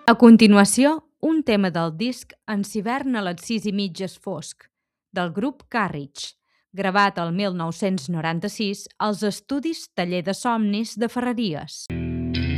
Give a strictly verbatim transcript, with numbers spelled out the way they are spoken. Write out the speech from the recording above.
A continuació, un tema del disc En hivern a les sis i mitges fosc, del grup Carriage, gravat el mil nou-cents noranta-sis als estudis Taller de Somnis de Ferreries.